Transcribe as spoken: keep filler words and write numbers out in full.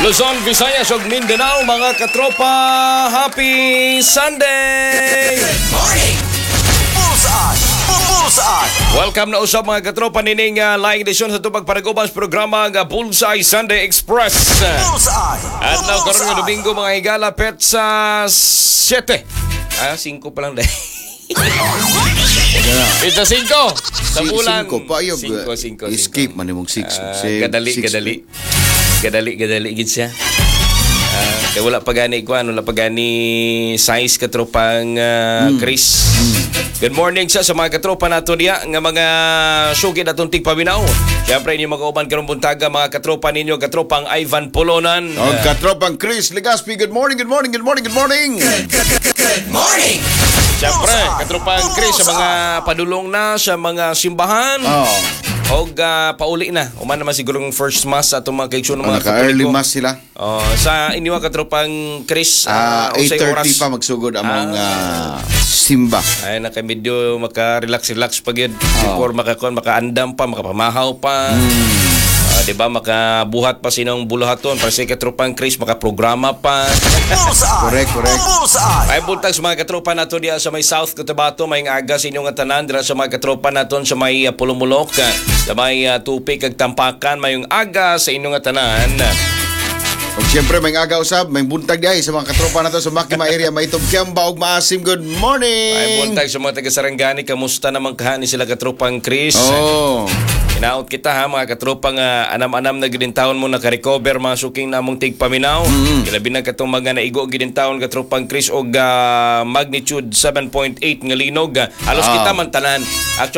Luzon, Visayas ug Mindanao, mga katropa, happy Sunday! Good morning! Bullseye! Bullseye! Welcome na usab mga katropa nining uh, live edition sa tubag paragubang sa programa nga Bullseye Sunday Express. Bullseye! At now karon nga Domingo mga higala pet sa siyete. Ah, singko pa lang dahil. It's a singko. Sa bulan. Singko pa yung Singko, singko, escape man yung six. Ah, Save gadali, six. gadali. Gadali, gadali gid siya. Ah, kaya wala pa gani kuan, wala pa gani size katropang uh, Chris. Good morning sa sa mga katropa nato diya nga mga sugid atong tigpaminaw. Syempre inyo mag-uban karong buntaga mga katropa ninyo, katropang Ivan Polonan. O katropang Chris Legaspi, good morning, good morning, good morning, good morning. Good morning! Syempre, katropang Chris sa mga padulong na sa mga simbahan. Oh, O uh, pauli na. Uman naman siguro yung first mass sa itong mga kaiksyon ng mga naka-early Katoliko. mass sila. Oh, sa inyo mga katropang Chris, Ah, uh, usay eight thirty oras. pa magsugod ang mga simba. Ay, naka medyo maka-relax-relax pa gid. Before makakuan, makaandam pa, makapamahaw pa. Ah, di ba, makabuhat pa sinong buluhaton para sa katropang Chris, makaprograma pa. Bullseye! Correct, correct. Bullseye! Ay buntag sa mga katropa nato diya sa may South Cotabato, may aga sa inyong tanan dira sa mga katropa naton sa may uh, Pulumulok, uh, sa may uh, Tupig kag Tampakan, mayong aga sa inyong tanan. O siyempre, may aga usab, may buntag diay sa mga katropa na to sa Makima area, may Kiamba ug Maasim. Good morning. Ay buntag sa mga taga Sarangani, kamusta naman kahani sila katropang Chris? Oh. Inaot kita ha mga katropang uh, anam-anam na gidintawon mo naka-recover mga suking namong tigpaminaw. Mm-hmm. Ilabi na katong mga naigo gidintawon katropang Chris og uh, magnitude seven point eight nga linog. Halos Ah. kita man tanan. Actually,